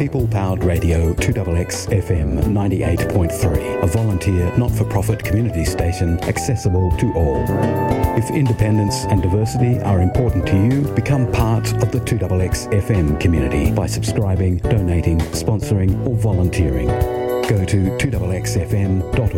people-powered radio 2XX FM 98.3, a volunteer, not-for-profit community station accessible to all. If independence and diversity are important to you, become part of the 2XX FM community by subscribing, donating, sponsoring or volunteering. Go to 2XXFM.org.